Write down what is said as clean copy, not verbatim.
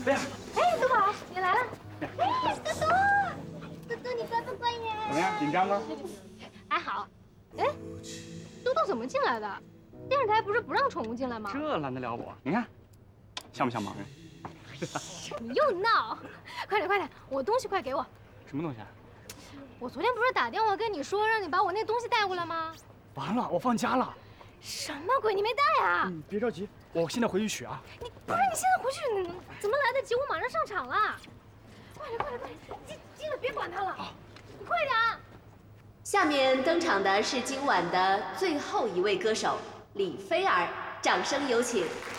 贝儿， 哎，多宝，你来了。哎，多多，多多，你乖不乖呀？ 怎么样？紧张吗？ 还好。哎，多多怎么进来的？电视台不是不让宠物进来吗？ 这拦得了我？你看，像不像盲人？ 你又闹！快点快点，我东西快给我。 什么东西啊？ 我昨天不是打电话跟你说，让你把我那东西带过来吗？ 完了，我放假了。 什么鬼？你没带啊？ 你别着急，我现在回去取啊。 你不是你现在回去，你怎么来得及？我马上上场了。快点快点快点，记得别管他了。你快点啊！ 下面登场的是今晚的最后一位歌手李菲儿，掌声有请。